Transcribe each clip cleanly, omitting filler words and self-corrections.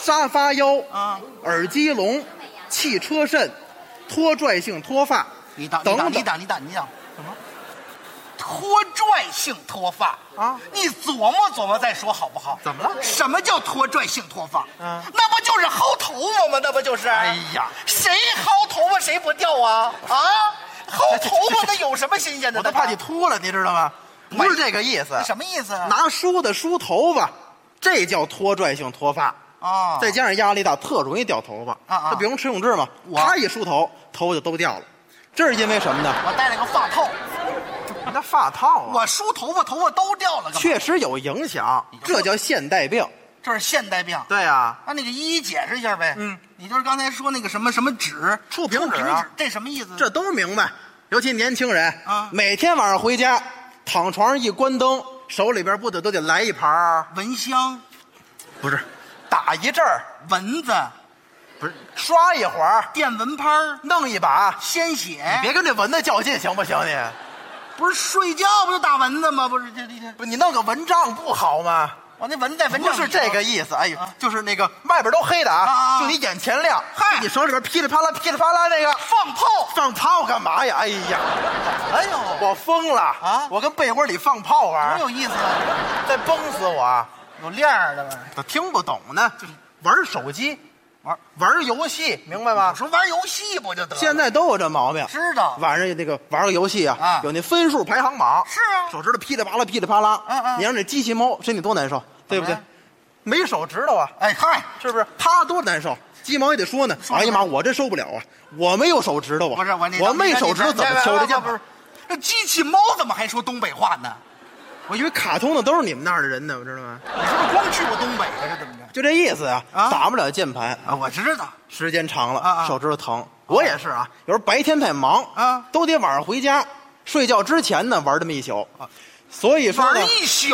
沙发腰，耳机聋，汽车肾，拖拽性脱发。 你等， 等什么？拖拽性脱发啊！ 你琢磨琢磨再说好不好？ 怎么了？ 什么叫拖拽性脱发？那不就是薅头发吗？那不就是？ 哎呀， 谁薅头发谁不掉啊？薅头发那有什么新鲜的？ 我都怕你秃了，你知道吗？不是这个意思。 什么意思啊？ 拿梳子梳头发，这叫拖拽性脱发。再加上压力大，特容易掉头发。他比如迟永志嘛，他一梳头，头发就都掉了。这是因为什么呢？ 我戴了个发套。 那发套啊！ 我梳头发，头发都掉了。 确实有影响，这叫现代病。 这是现代病。 对呀。 那个一一解释一下呗。你就是刚才说那个什么什么纸， 触屏纸啊， 这什么意思？ 这都明白。尤其年轻人每天晚上回家，躺床上一关灯，手里边不都得来一盘蚊香？ 不是，打一阵儿蚊子。 不是，刷一会儿电蚊拍， 弄一把鲜血。 你别跟这蚊子较劲行不行你？ 不是睡觉不就打蚊子吗？不是不是你弄个蚊帐不好吗？ 我那蚊子在蚊帐不是这个意思。哎呦，就是那个外边都黑的就你眼前亮。 嗨， 你手里边噼里啪啦噼里啪啦那个放炮干嘛呀？哎呀， 哎呦， 我疯了我跟被窝里放炮玩， 多有意思啊！ 再崩死我！ 有亮的吗？ 都听不懂呢，就是玩手机。玩游戏，明白吧？ 我说玩游戏不就得了？ 现在都有这毛病。 知道。 晚上那个玩个游戏有那分数排行榜。 是啊。 手指头噼里啪啦噼里啪啦。你让这机器猫身体多难受，对不对？没手指头啊。 哎嗨， 是不是？他多难受，鸡毛也得说呢。哎呀妈，我真受不了啊！我没有手指头啊。 不是我没手指头怎么敲这键？ 不是，这机器猫怎么还说东北话呢？ 我以为卡通的都是你们那儿的人呢，我知道吗？ 你是不是光去过东北了？是怎么着？ 就这意思啊，打不了键盘啊，我知道。 时间长了手指头疼。我也是啊，有时候白天太忙都得晚上回家，睡觉之前呢玩这么一宿所以说呢， 玩一宿，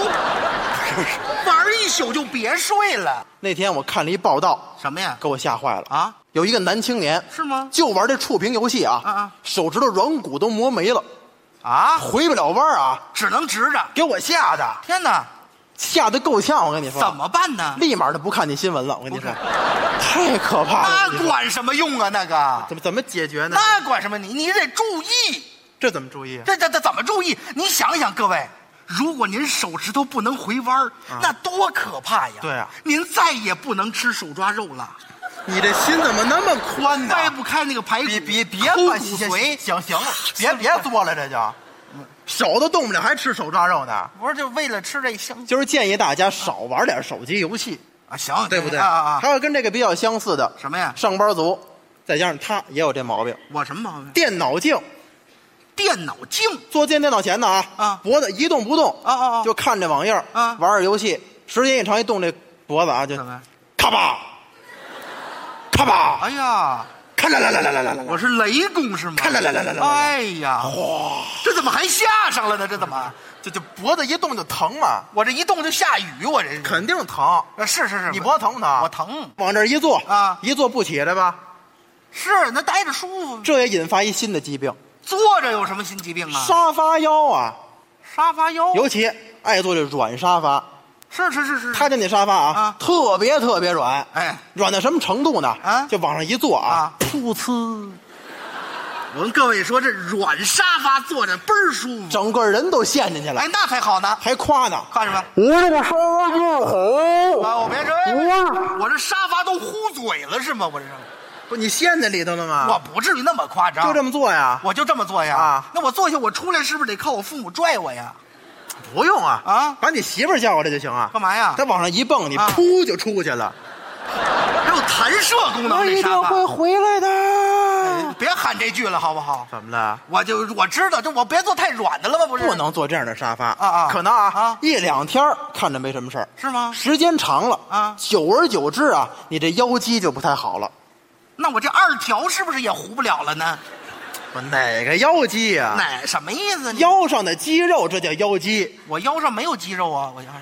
玩一宿就别睡了。 那天我看了一报道， 什么呀？ 给我吓坏了有一个男青年是吗？ 就玩这触屏游戏手指头软骨都磨没了回不了弯只能直着， 给我吓的！ 天哪， 吓得够呛！我跟你说， 怎么办呢？ 立马就不看你新闻了。我跟你说，太可怕了。 那管什么用啊？那个怎么解决呢？ 那管什么？你得注意。 这怎么注意？ 这怎么注意？你想想，各位，如果您手指头不能回弯那多可怕呀！ 对啊， 您再也不能吃手抓肉了。 你这心怎么那么宽呢？ 掰不开那个排骨， 别抠骨髓。 行了，别作了，这就手都动不了，还吃手抓肉呢？ 不是，就为了吃这香。 就是建议大家少玩点手机游戏行， 对不对？ 还有跟这个比较相似的什么呀？ 上班族，再加上他也有这毛病。 我什么毛病？ 电脑镜。 电脑镜， 坐电脑前呢脖子一动不动就看这网页玩游戏，时间一长一动这脖子就咔吧咔吧， 哎呀， 咔啦啦啦啦啦啦， 我是雷公是吗？ 咔啦啦啦啦啦， 哎呀，哇，这怎么还下上了呢？这怎么？ 这脖子一动就疼嘛？ 我这一动就下雨，我这肯定疼。 是， 你脖子疼不疼？ 我疼。 往这一坐一坐不起来吧？ 是，那待着舒服。 这也引发一新的疾病。 坐着有什么新疾病啊？ 沙发腰沙发腰， 尤其爱坐这软沙发。 是， 他家那沙发特别软，软到什么程度呢？就往上一坐噗呲。 我跟各位说，这软沙发坐着倍儿舒服， 整个人都陷进去了。 哎，那还好呢， 还夸呢。 夸什么？ 我这个沙发真好我别说，我这沙发都糊嘴了是吗？我这不，你陷在里头了吗？ 我不至于那么夸张， 就这么做呀？ 我就这么做呀。那我坐下，我出来是不是得靠我父母拽我呀？ 不用把你媳妇儿叫过来就行干嘛呀？ 她往上一蹦，你噗就出去了。 还有弹射功能， 我一定会回来的。 别喊这句了，好不好？ 怎么了？ 我知道，我别坐太软的了吗？ 不能坐这样的沙发可能一两天看着没什么事儿， 是吗？ 时间长了久而久之你这腰肌就不太好了。 那我这二条是不是也糊不了了呢？ 哪个腰肌呀？ 什么意思？ 腰上的肌肉，这叫腰肌。 我腰上没有肌肉啊，我腰上。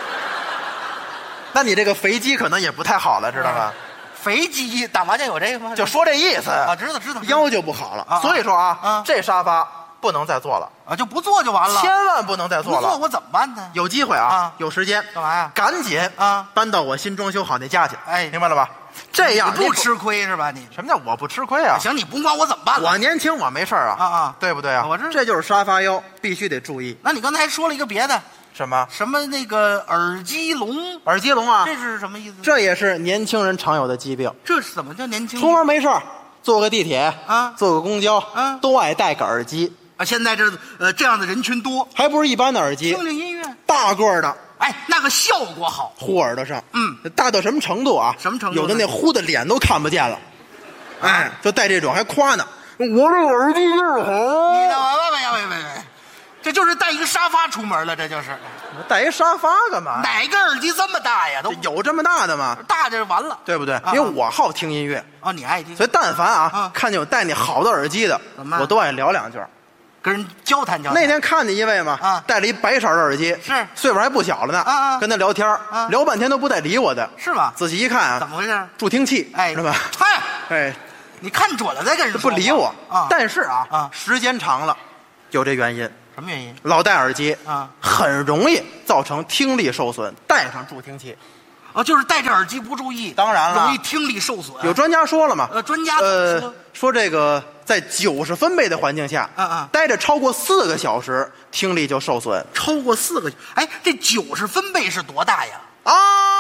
那你这个肥肌可能也不太好了，知道吧？ 肥肌打麻将有这个吗？ 就说这意思知道。 腰就不好了，所以说这沙发不能再做了啊，就不做就完了， 千万不能再做了。 不做我怎么办呢？ 有机会啊，有时间干嘛呀？ 赶紧啊搬到我新装修好那家去。 哎， 明白了吧？这样你不吃亏是吧？你什么叫我不吃亏啊？ 行，你不管我怎么办了？ 我年轻，我没事啊啊， 对不对啊？ 我知道， 这就是沙发腰，必须得注意。 那你刚才还说了一个别的， 什么那个耳机聋？ 耳机聋啊？ 这是什么意思？ 这也是年轻人常有的疾病。 这是怎么叫年轻？ 出门没事坐个地铁啊， 坐个公交都爱戴个耳机啊。现在这样的人群多， 还不是一般的耳机， 听听音乐， 大个的。 哎，那个效果好， 呼耳朵上，大到什么程度啊？ 什么程度？ 有的那呼的脸都看不见了，哎，就戴这种还夸呢。我这个耳机就是好。 你的喂，这就是带一个沙发出门了，这就是。 带一沙发干嘛？ 哪个耳机这么大呀？都有这么大的吗？ 大就完了， 对不对？因为我好听音乐哦，你爱听， 所以但凡看见有戴那好的耳机的，我都爱聊两句。 跟人交谈交谈。 那天看见一位嘛，戴了一白色的耳机， 是岁数还不小了呢，跟他聊天，聊半天都不带理我的， 是吗？ 仔细一看怎么回事？ 助听器， 哎， 知道吧？ 嗨， 哎， 你看准了再跟人说， 不理我啊。 但是时间长了，有这原因。 什么原因？ 老戴耳机很容易造成听力受损，戴上助听器。 哦，就是戴着耳机不注意， 当然了， 容易听力受损。 有专家说了嘛？ 专家说这个在90分贝的环境下，待着超过4个小时，听力就受损。 超过4个，哎，这90分贝是多大呀？ 啊！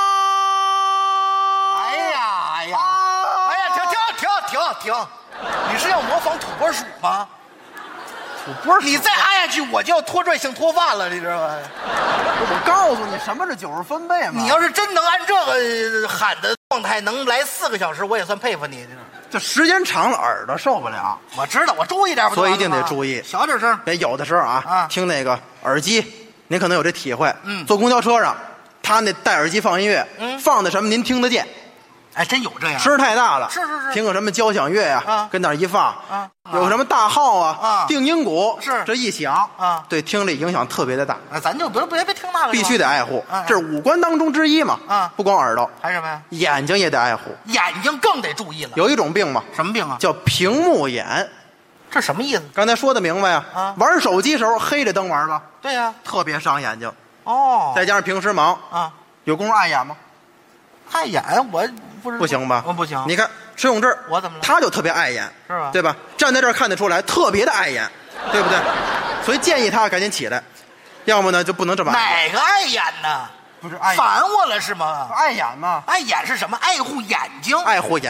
哎呀，停！你是要模仿土拨鼠吗？ 土拨鼠， 你再按下去，我就要拖拽性脱发了，你知道吗？ 我告诉你，什么是90分贝嘛？ 你要是真能按这个喊的状态，能来4个小时，我也算佩服你。 这时间长了，耳朵受不了。 我知道，我注意点， 所以一定得注意， 小点声。 有的时候听那个耳机，您可能有这体会。坐公交车上，他那戴耳机放音乐，放的什么您听得见。 哎，真有这样， 声太大了， 是， 听个什么交响乐呀，跟那儿一放，有什么大号啊，定音鼓， 是这一响对听力影响特别的大。 咱就别听那个， 必须得爱护，这是五官当中之一嘛。不光耳朵， 还什么呀？ 眼睛也得爱护， 眼睛更得注意了。 有一种病嘛， 什么病啊？ 叫屏幕眼。 这什么意思？ 刚才说的明白呀。玩手机时候黑着灯玩吧？ 对呀， 特别伤眼睛。 哦， 再加上平时忙有功夫碍眼吗？ 碍眼我不行吧？ 我不行。 你看施永志， 我怎么了？ 他就特别碍眼， 是吧？ 对吧？站在这儿看得出来，特别的碍眼，对不对？所以建议他赶紧起来，要么呢就不能这么。 哪个碍眼呢？ 不是碍眼， 烦我了是吗？ 碍眼嘛。 碍眼是什么？爱护眼睛， 爱护眼。